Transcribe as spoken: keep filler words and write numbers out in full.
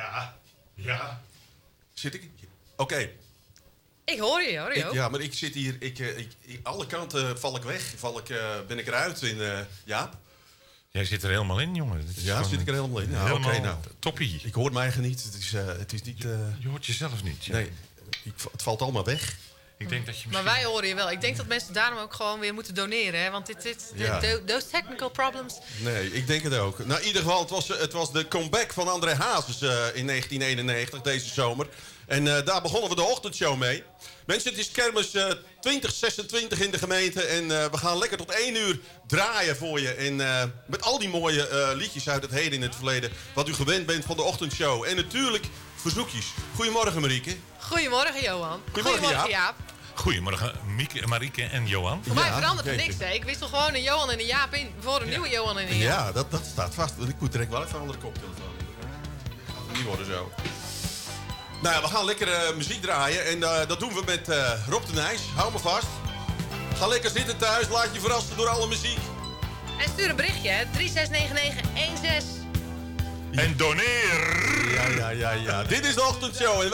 Ja, ja. Zit ik? Oké. Okay. Ik hoor je, hoor je ik, Ja, maar ik zit hier... Ik, ik, ik, alle kanten val ik weg. Val ik, uh, ben ik eruit in uh, Jaap. Jij zit er helemaal in, jongen. Ja, zit ik er helemaal in. Nou, helemaal okay, nou. Toppie. Ik hoor mij niet. Het is, uh, het is niet... Uh... Je hoort jezelf niet. Ja. Nee, ik, het valt allemaal weg. Ik denk dat je misschien... Maar wij horen je wel. Ik denk dat mensen daarom ook gewoon weer moeten doneren. Hè? Want dit, dit, ja. de, those technical problems... Nee, ik denk het ook. Nou, in ieder geval, het was, het was de comeback van André Hazes uh, in negentien eenennegentig, deze zomer. En uh, daar begonnen we de ochtendshow mee. Mensen, het is kermis uh, twintig zesentwintig in de gemeente. En uh, we gaan lekker tot één uur draaien voor je. En uh, met al die mooie uh, liedjes uit het heden en het verleden. Wat u gewend bent van de ochtendshow. En natuurlijk verzoekjes. Goedemorgen, Marieke. Goedemorgen, Johan. Goedemorgen, Goedemorgen Jaap. Jaap. Goedemorgen, Mieke, Marieke en Johan. Voor mij ja, verandert er niks, hè. Ik wissel gewoon een Johan en een Jaap in voor een ja. nieuwe Johan en een Jaap. Ja, dat, dat staat vast. Ik moet direct wel even een andere koptelefoon. Die worden zo. Nou ja, we gaan lekker uh, muziek draaien. En uh, dat doen we met uh, Rob de Nijs. Hou me vast. Ga lekker zitten thuis. Laat je verrassen door alle muziek. En stuur een berichtje, hè. drie zes negen negen een zes. En doneer! Ja, ja, ja, ja. Dit is de ochtendshow. En wij